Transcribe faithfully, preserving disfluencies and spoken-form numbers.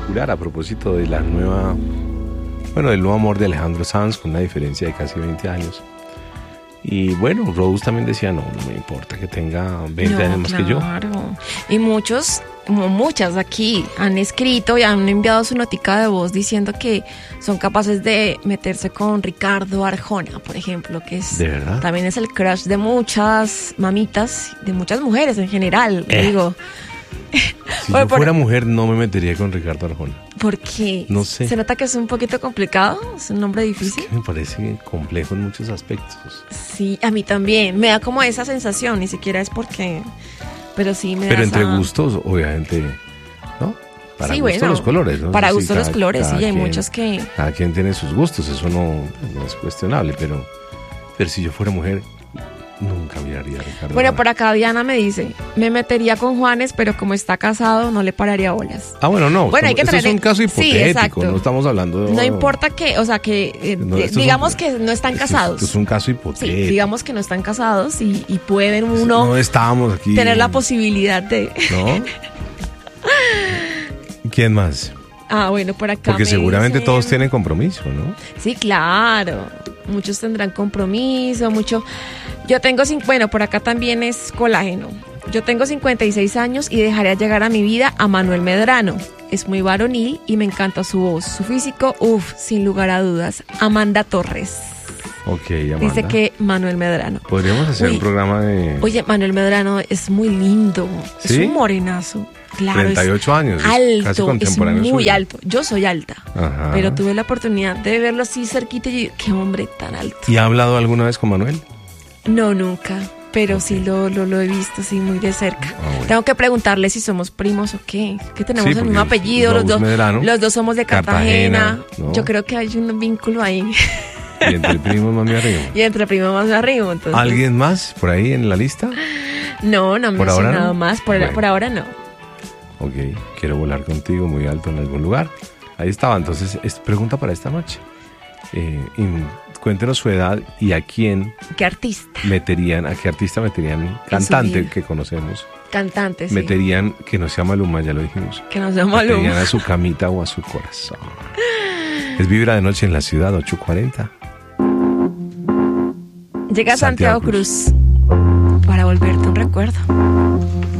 espectacular a propósito de la nueva, bueno, del nuevo amor de Alejandro Sanz, con una diferencia de casi veinte años. Y bueno, Rose también decía, no, no me importa que tenga veinte No, años más claro. que yo. Y muchos, como muchas aquí, han escrito y han enviado su notica de voz diciendo que son capaces de meterse con Ricardo Arjona, por ejemplo, que es ¿De verdad? también es el crush de muchas mamitas, de muchas mujeres en general, Eh. digo. Si Bueno, yo por- fuera mujer, no me metería con Ricardo Arjona. Porque No sé. se nota que es un poquito complicado, es un nombre Es difícil. que me parece complejo en muchos aspectos. Sí, a mí también, me da como esa sensación, ni siquiera es porque, pero sí me da Pero entre esa- gustos, obviamente, ¿no? Para Sí, gusto bueno, los colores, ¿no? para Sí, gusto los cada- colores, cada sí, hay quien- muchos que... Cada quien tiene sus gustos, eso no, no es cuestionable, pero, pero si yo fuera mujer, nunca miraría a Ricardo. Bueno, Arjona. por acá Diana me dice, me metería con Juanes, pero como está casado, no le pararía bolas. Ah, bueno, no. Bueno, hay que esto es tener- un caso sí, hipotético, exacto. no estamos hablando de... No importa que, o sea, que eh, No, de- esto es digamos un- que no están esto es- casados. Esto es un caso Sí, hipotético. digamos que no están casados y, y pueden uno No estábamos aquí... tener la posibilidad de... ¿No? ¿Quién más? Ah, bueno, por acá Porque me seguramente dicen- todos tienen compromiso, ¿no? Sí, claro. Muchos tendrán compromiso, mucho. Yo tengo, cin- bueno, por acá también es colágeno. Yo tengo cincuenta y seis años y dejaré llegar a mi vida a Manuel Medrano. Es muy varonil y me encanta su voz. Su físico, uff, sin lugar a dudas. Amanda Torres. Ok, Amanda. Dice que Manuel Medrano. Podríamos hacer Uy. un programa de Oye, Manuel Medrano es muy lindo. Es ¿Sí? un morenazo. Claro, treinta y ocho años, es alto, casi es contemporáneo muy suyo. alto. Yo soy alta, Ajá. pero tuve la oportunidad de verlo así cerquita y yo, qué hombre tan alto. ¿Y ha hablado alguna vez con Manuel? No, nunca, pero sí lo, lo, lo he visto así muy de cerca. Ah, bueno. Tengo que preguntarle si somos primos o qué, que tenemos Sí, el mismo porque apellido, los Rose dos, Medrano, los dos somos de Cartagena. Cartagena, ¿no? Yo creo que hay un vínculo ahí Y entre primos mami arriba. y entre primos más arriba. Entonces, ¿Alguien más por ahí en la lista? No, no me ¿Por ha ahora mencionado no? más, por, Bueno. por ahora no. Ok, quiero volar contigo muy alto en algún lugar. Ahí estaba, entonces, es pregunta para esta noche. Eh, y cuéntenos su edad y a quién ¿Qué artista? meterían, a qué artista meterían, cantante vida. que conocemos, Cantante, sí. meterían, que no sea Maluma, ya lo dijimos, Que no sea meterían Maluma. a su camita o a su corazón. Es Vibra de Noche en la ciudad, ocho cuarenta. Llega Santiago Santiago Cruz para volverte un recuerdo.